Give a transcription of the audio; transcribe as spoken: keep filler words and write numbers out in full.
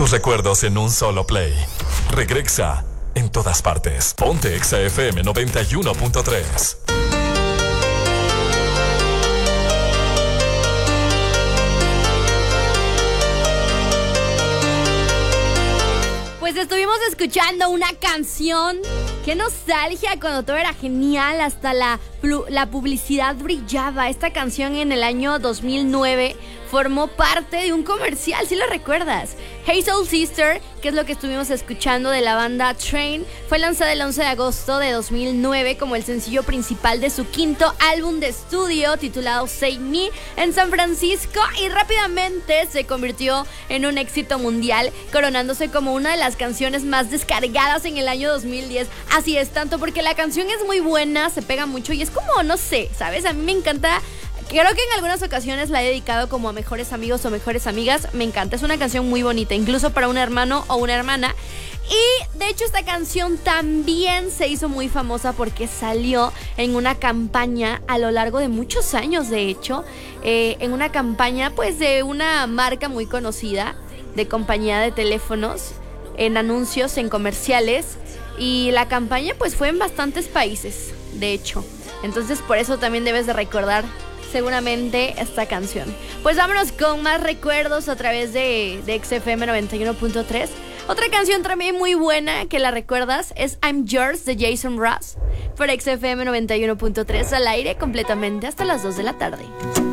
tus recuerdos en un solo play. Regresa en todas partes. Ponte Exa F M noventa y uno punto tres. Pues estuvimos escuchando una canción. Qué nostalgia, cuando todo era genial, hasta la, la publicidad brillaba. Esta canción en el año dos mil nueve formó parte de un comercial, ¿sí lo recuerdas? Hey Soul Sister, que es lo que estuvimos escuchando de la banda Train, fue lanzada el once de agosto de dos mil nueve como el sencillo principal de su quinto álbum de estudio titulado Save Me en San Francisco, y rápidamente se convirtió en un éxito mundial, coronándose como una de las canciones más descargadas en el año dos mil diez. Así es, tanto porque la canción es muy buena, se pega mucho y es como, no sé, ¿sabes? A mí me encanta. Creo que en algunas ocasiones la he dedicado como a mejores amigos o mejores amigas. Me encanta, es una canción muy bonita, incluso para un hermano o una hermana. Y de hecho esta canción también se hizo muy famosa porque salió en una campaña a lo largo de muchos años, de hecho, eh, en una campaña pues de una marca muy conocida de compañía de teléfonos, en anuncios, en comerciales, y la campaña pues fue en bastantes países, de hecho. Entonces por eso también debes de recordar seguramente esta canción. Pues vámonos con más recuerdos a través de, de X F M noventa y uno punto tres. Otra canción también muy buena que la recuerdas es I'm Yours de Jason Mraz por X F M noventa y uno punto tres, al aire completamente hasta las dos de la tarde.